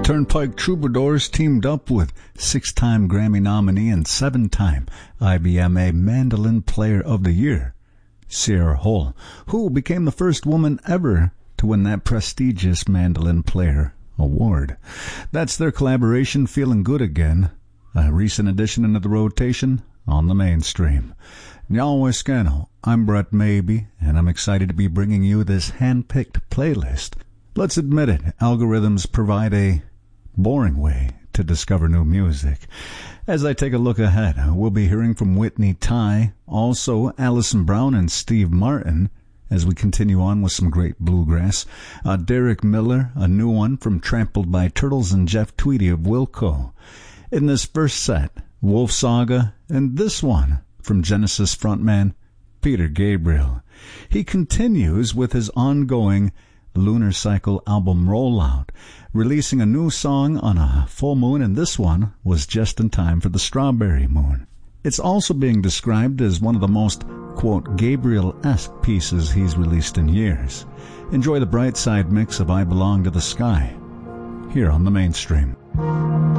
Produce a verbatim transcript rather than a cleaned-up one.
Turnpike Troubadours teamed up with six-time Grammy nominee and seven-time I B M A Mandolin Player of the Year, Sierra Hull, who became the first woman ever to win that prestigious Mandolin Player award. That's their collaboration, Feeling Good Again, a recent addition into the rotation on the mainstream. Nyaweskano, I'm Brett Maybe, and I'm excited to be bringing you this hand-picked playlist. Let's admit it, algorithms provide a boring way to discover new music. As I take a look ahead, we'll be hearing from Whitney Ty, also Alison Brown and Steve Martin, as we continue on with some great bluegrass. Uh, Derek Miller, a new one from Trampled by Turtles, and Jeff Tweedy of Wilco. In this first set, Wolf Saga, and this one from Genesis frontman Peter Gabriel. He continues with his ongoing Lunar Cycle album rollout, releasing a new song on a full moon, and this one was just in time for the strawberry moon. It's also being described as one of the most, quote, Gabriel-esque pieces he's released in years. Enjoy the bright side mix of I Belong to the Sky here on the mainstream.